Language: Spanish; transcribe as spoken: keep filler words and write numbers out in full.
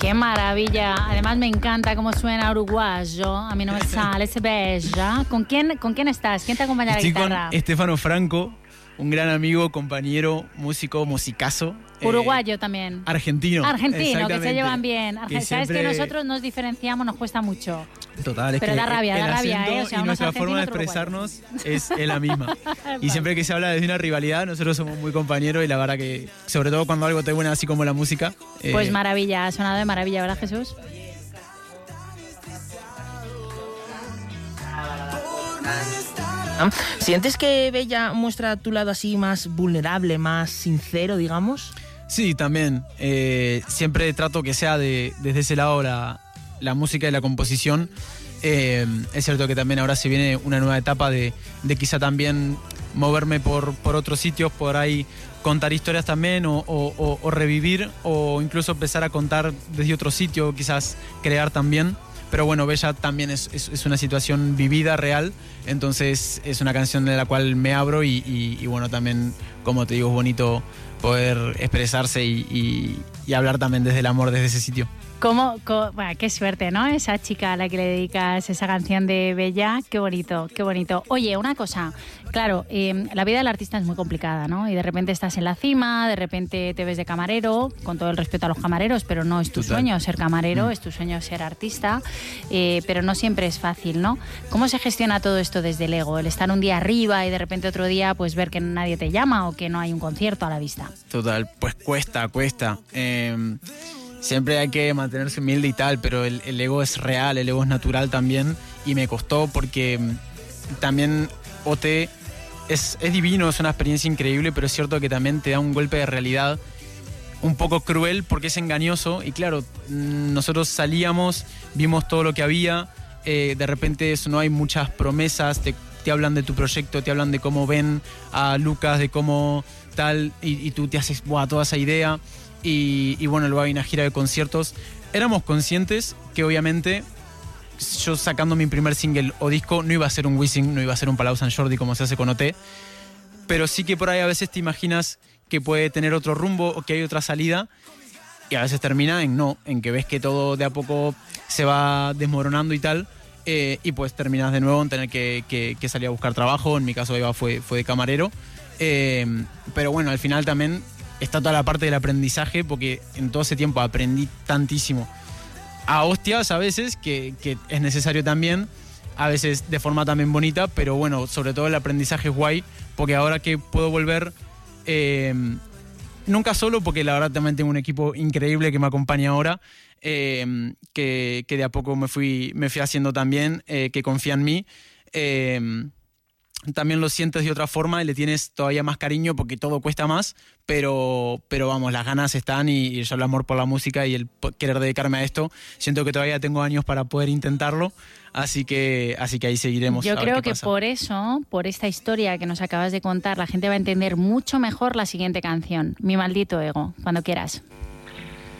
Qué maravilla. Además me encanta cómo suena uruguayo. A mí no me sale, es bella. ¿Con quién, ¿Con quién estás? ¿Quién te acompaña a la Estoy guitarra? con Estefano Franco, un gran amigo, compañero, músico, musicazo. Uruguayo eh, también. Argentino. Argentino, que se llevan bien. Arge- Que Sabes siempre... que nosotros nos diferenciamos, nos cuesta mucho. Total, es Pero que da rabia, el da rabia, acento ¿eh? O sea, y unos nuestra forma de argentinos, expresarnos es, es la misma. Y siempre que se habla de una rivalidad, nosotros somos muy compañeros y la verdad que, sobre todo cuando algo te buena así como la música. Eh... Pues maravilla, ha sonado de maravilla, ¿verdad, Jesús? ¿Sientes que Bella muestra tu lado así más vulnerable, más sincero, digamos? Sí, también. Eh, siempre trato que sea de, desde ese lado la, la música y la composición. Eh, es cierto que también ahora se viene una nueva etapa de, de quizá también moverme por, por otros sitios, por ahí contar historias también o, o, o revivir o incluso empezar a contar desde otro sitio, quizás crear también. Pero bueno, Bella también es, es, es una situación vivida, real, entonces es una canción de la cual me abro y, y, y bueno, también, como te digo, es bonito poder expresarse y, y, y hablar también desde el amor, desde ese sitio. ¿Cómo, cómo, bueno, qué suerte, ¿no? Esa chica a la que le dedicas esa canción de Bella, qué bonito, qué bonito. Oye, una cosa, claro, eh, la vida del artista es muy complicada, ¿no? Y de repente estás en la cima, de repente te ves de camarero, con todo el respeto a los camareros, pero no es tu Total. sueño ser camarero, Mm. es tu sueño ser artista, eh, pero no siempre es fácil, ¿no? ¿Cómo se gestiona todo esto desde el ego? El estar un día arriba y de repente otro día pues ver que nadie te llama o que no hay un concierto a la vista. Total, pues cuesta, cuesta. Eh, siempre hay que mantenerse humilde y tal, pero el, el ego es real, el ego es natural también y me costó porque también O T es, es divino, es una experiencia increíble, pero es cierto que también te da un golpe de realidad un poco cruel porque es engañoso y claro, nosotros salíamos, vimos todo lo que había, eh, de repente eso, no hay muchas promesas, te, te hablan de tu proyecto, te hablan de cómo ven a Lucas, de cómo tal, y, y tú te haces buah, toda esa idea y, y bueno, luego hay una gira de conciertos. Éramos conscientes que obviamente yo sacando mi primer single o disco no iba a ser un Wisin, no iba a ser un Palau Sant Jordi como se hace con O T, pero sí que por ahí a veces te imaginas que puede tener otro rumbo o que hay otra salida y a veces termina en no, en que ves que todo de a poco se va desmoronando y tal, eh, y pues terminas de nuevo en tener que, que, que salir a buscar trabajo. En mi caso Eva fue, fue de camarero, eh, pero bueno, al final también está toda la parte del aprendizaje porque en todo ese tiempo aprendí tantísimo a hostias a veces que, que es necesario también, a veces de forma también bonita, pero bueno, sobre todo el aprendizaje es guay porque ahora que puedo volver Eh, nunca solo, porque la verdad también tengo un equipo increíble que me acompaña ahora, eh, que, que de a poco me fui, me fui haciendo también, eh, que confía en mí. Eh, también lo sientes de otra forma y le tienes todavía más cariño porque todo cuesta más, pero, pero vamos, las ganas están y, y yo el amor por la música y el querer dedicarme a esto, siento que todavía tengo años para poder intentarlo, así que, así que ahí seguiremos. Yo a ver creo qué que pasa. por eso, por esta historia que nos acabas de contar, la gente va a entender mucho mejor la siguiente canción, Mi maldito ego, cuando quieras.